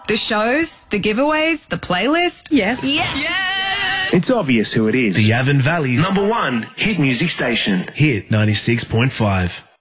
The shows, the giveaways, the playlist. Yes. Yes! It's obvious who it is. The Avon Valley's #1 hit music station. Hit 96.5.